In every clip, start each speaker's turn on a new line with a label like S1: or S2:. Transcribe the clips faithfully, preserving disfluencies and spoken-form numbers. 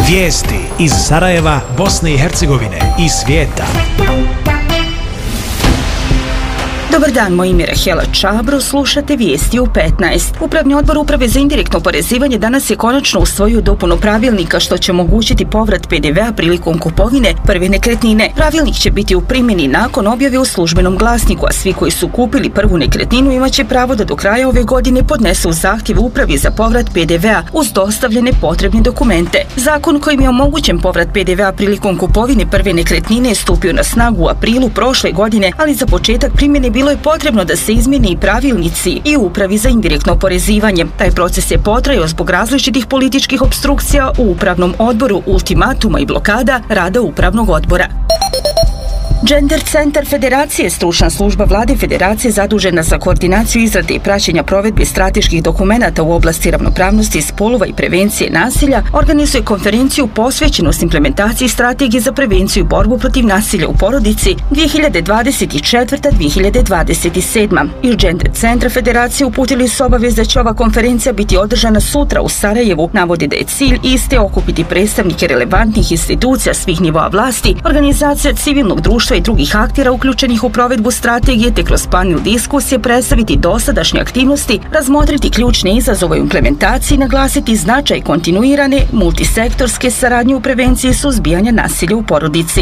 S1: Vijesti iz Sarajeva, Bosne i Hercegovine i svijeta.
S2: Dobar dan, moje ime je Rahela Čabro, slušate vijesti u petnaest. Upravni odbor Uprave za indirektno oporezivanje danas je konačno usvojio dopunu pravilnika što će omogućiti povrat P D V-a prilikom kupovine prve nekretnine. Pravilnik će biti u primjeni nakon objave u službenom glasniku, a svi koji su kupili prvu nekretninu imaće pravo da do kraja ove godine podnesu zahtjev Upravi za povrat P D V-a uz dostavljene potrebne dokumente. Zakon kojim je omogućen povrat P D V-a prilikom kupovine prve nekretnine je stupio na snagu u aprilu prošle godine, ali za početak primjene bilo je potrebno da se izmjene i pravilnici i Upravi za indirektno oporezivanje. Taj proces je potrajao zbog različitih političkih opstrukcija u Upravnom odboru, ultimatuma i blokada rada Upravnog odbora. Gender Centar Federacije, stručna služba Vlade Federacije zadužena za koordinaciju izrade i praćenja provedbe strateških dokumenata u oblasti ravnopravnosti spolova i prevencije nasilja, organizuje konferenciju posvećenost implementaciji strategije za prevenciju i borbu protiv nasilja u porodici dvije hiljade dvadeset četvrta do dvije hiljade dvadeset sedma. Iz Gender Centra Federacije uputili su obavijest da će ova konferencija biti održana sutra u Sarajevu. Navode da je cilj iste okupiti predstavnike relevantnih institucija svih nivoa vlasti, organizacija civilnog društva i drugih aktera uključenih u provedbu strategije, te kroz panel diskusije predstaviti dosadašnje aktivnosti, razmotriti ključne izazove u implementaciji, naglasiti značaj kontinuirane multisektorske saradnje u prevenciji suzbijanja nasilja u porodici.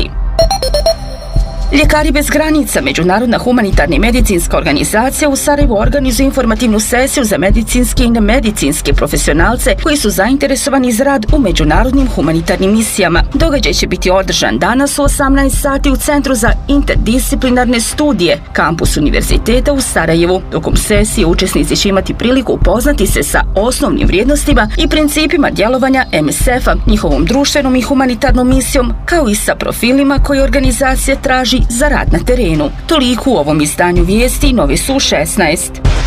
S2: Ljekari bez granica, međunarodna humanitarna i medicinska organizacija u Sarajevu organizuje informativnu sesiju za medicinske i nemedicinske profesionalce koji su zainteresovani za rad u međunarodnim humanitarnim misijama. Događaj će biti održan danas u osamnaest sati u Centru za interdisciplinarne studije, kampus Univerziteta u Sarajevu. Tokom sesije učesnici će imati priliku upoznati se sa osnovnim vrijednostima i principima djelovanja M S F-a, njihovom društvenom i humanitarnom misijom, kao i sa profilima koje organizacija traži za rad na terenu. Toliko u ovom izdanju vijesti, novi su šesnaest.